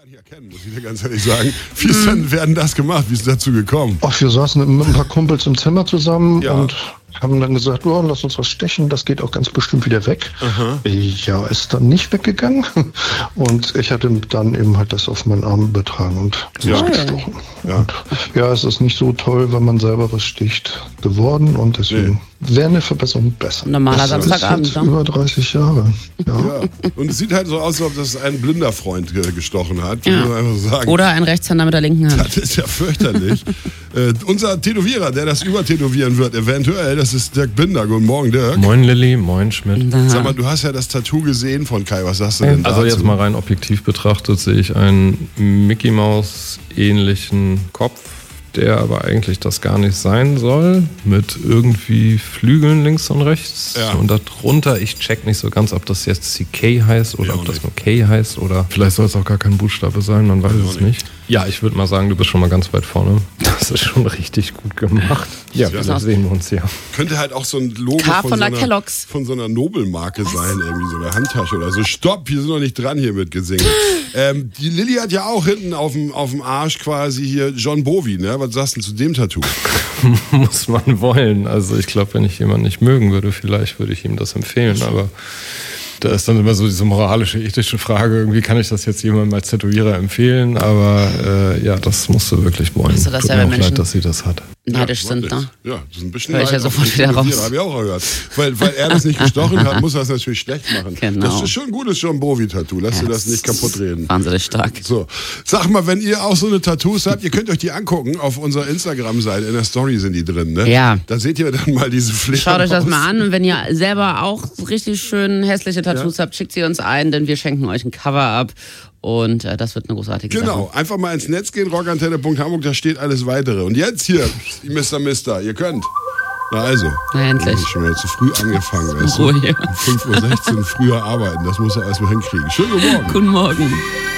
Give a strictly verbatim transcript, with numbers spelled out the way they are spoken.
gar nicht erkennen, muss ich dir ganz ehrlich sagen. Wie ist denn, werden das gemacht? Wie ist es dazu gekommen? Ach, wir saßen mit ein paar Kumpels im Zimmer zusammen Ja. und haben dann gesagt, oh, lass uns was stechen, das geht auch ganz bestimmt wieder weg. Aha. Ja, ist dann nicht weggegangen. Und ich hatte dann eben halt das auf meinen Arm übertragen und Ja. gestochen. Ja. Und ja, es ist nicht so toll, wenn man selber was sticht, geworden und deswegen Nee. wäre eine Verbesserung besser. Normaler Das ist Samstagabend, jetzt ne? über dreißig Jahre. Ja. Ja. Und es sieht halt so aus, als ob das ein blinder Freund ge- gestochen hat. Ja. Muss man einfach so sagen. Oder ein Rechtshänder mit der linken Hand. Das ist ja fürchterlich. äh, unser Tätowierer, der das übertätowieren wird, eventuell, das ist Dirk Binder. Guten Morgen, Dirk. Moin Lilly, moin Schmidt. Sag mal, du hast ja das Tattoo gesehen von Kai. Was sagst du denn dazu? Also jetzt mal rein objektiv betrachtet sehe ich einen Mickey Maus ähnlichen Kopf, der aber eigentlich das gar nicht sein soll, mit irgendwie Flügeln links und rechts. Ja. Und darunter, ich check nicht so ganz, ob das jetzt C K heißt oder Ja, ob auch das nicht. nur K heißt oder vielleicht soll es auch gar kein Buchstabe sein, man weiß Ja, auch es nicht. Ja, ich würde mal sagen, du bist schon mal ganz weit vorne. Das ist schon richtig gut gemacht. Ja, Ja. vielleicht sehen wir uns ja. Könnte halt auch so ein Logo K von, von so der einer, Kellogg's. von so einer Nobelmarke sein, irgendwie so eine Handtasche oder so. Stopp, wir sind noch nicht dran hier mit Gesingen. ähm, die Lilly hat ja auch hinten auf dem, auf dem Arsch quasi hier John Bowie, ne? Was sagst du denn zu dem Tattoo? Muss man wollen. Also ich glaube, wenn ich jemanden nicht mögen würde, vielleicht würde ich ihm das empfehlen, aber da ist dann immer so diese moralische, ethische Frage, irgendwie kann ich das jetzt jemandem als Tätowierer empfehlen, aber äh, ja, das musst du wirklich wollen. Hast du das Tut ja, mir wenn auch Menschen leid, dass sie das hat. neidisch Ja, sind, ne? Ja, das ist ein bisschen Hör ich ja Neid auf sofort den wieder Tätowierer, raus. Hab ich auch gehört. Weil, weil er das nicht gestochen hat, muss er das natürlich schlecht machen. Genau. Das ist schon ein gutes John Bowie-Tattoo. Lass dir Ja, das nicht kaputt reden. Wahnsinnig stark. So, sag mal, wenn ihr auch so eine Tattoos habt, ihr könnt euch die angucken auf unserer Instagram-Seite. In der Story sind die drin, ne? Ja. Da seht ihr dann mal diese Fledermaus. Schaut euch das mal an und wenn ihr selber auch richtig schön hässliche Tattoos habt, schickt sie uns ein, denn wir schenken euch ein Cover ab und äh, das wird eine großartige Genau, Sache. einfach mal ins Netz gehen, rockantenne punkt hamburg, da steht alles weitere. Und jetzt hier, Mister Mister, ihr könnt. Na also, Na, endlich. Ich schon wieder zu früh angefangen. Weißt du? Ruhe hier. Um fünf Uhr sechzehn früher arbeiten, das muss er erstmal hinkriegen. Schönen guten Morgen. Guten Morgen.